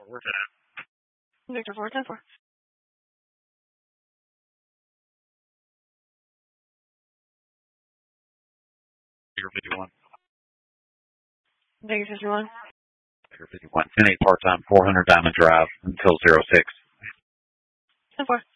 Victor 410-4. Figure 51. Vegas 51. Figure 51. 10-8 part-time, 400 Diamond Drive until 06. 10-4.